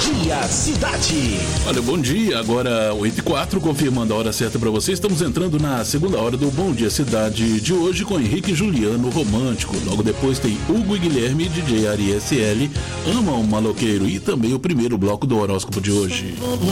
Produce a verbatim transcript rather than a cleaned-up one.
Dia Cidade. Olha, bom dia, agora oito e quatro, confirmando a hora certa para você. Estamos entrando na segunda hora do Bom Dia Cidade de hoje com Henrique e Juliano Romântico. Logo depois tem Hugo e Guilherme, D J Ari S L, Ama um Maloqueiro e também o primeiro bloco do horóscopo de hoje.